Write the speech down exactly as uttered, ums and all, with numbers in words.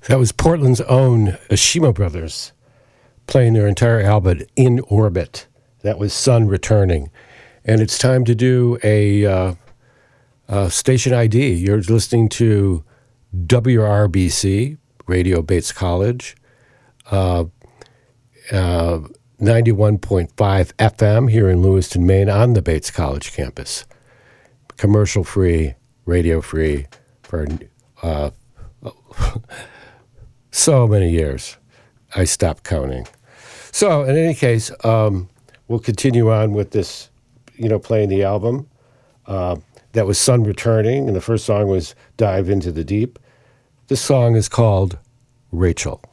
That was Portland's own Ashima Brothers playing their entire album In Orbit. That was Sun Returning. And it's time to do a uh, uh, station I D. You're listening to W R B C, Radio Bates College, uh, uh, ninety-one point five F M here in Lewiston, Maine on the Bates College campus. Commercial-free, radio-free for uh, so many years. I stopped counting. So, in any case, um, we'll continue on with this, you know, playing the album. Uh, that was Sun Returning, and the first song was Dive Into the Deep. This song is called Rachel.